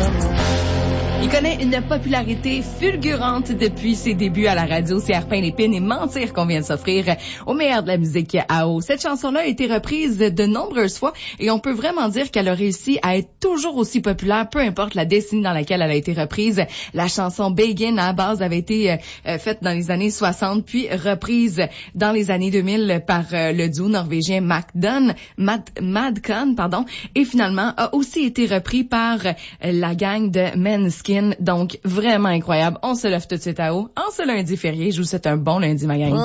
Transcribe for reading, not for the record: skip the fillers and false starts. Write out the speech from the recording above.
Il connaît une popularité fulgurante depuis ses débuts à la radio. C'est Arpin Lépine et Mentir qu'on vient de s'offrir au meilleur de la musique AO. Cette chanson-là a été reprise de nombreuses fois et on peut vraiment dire qu'elle a réussi à être toujours aussi populaire, peu importe la décennie dans laquelle elle a été reprise. La chanson Begin, à la base, avait été faite dans les années 60, puis reprise dans les années 2000 par le duo norvégien Madcon, et finalement a aussi été repris par la gang de Måneskin. Donc, vraiment incroyable. On se lève tout de suite à haut. En ce lundi férié, je vous souhaite un bon lundi, ma gang.